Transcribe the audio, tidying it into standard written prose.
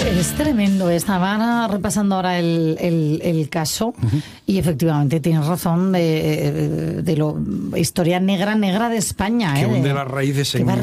Es tremendo. Estaba repasando ahora el caso y efectivamente tienes razón de lo historia negra de España. Que hunde las raíces en